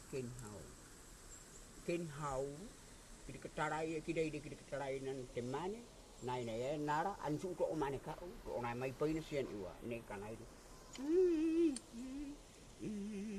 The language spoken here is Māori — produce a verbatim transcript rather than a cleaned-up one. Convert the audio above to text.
ken hau ken hau kiri ketarai kiri ide kiri ketarai nan temane nai nai nara ansu to mane ka to nai mai paina sian iwa ne kanai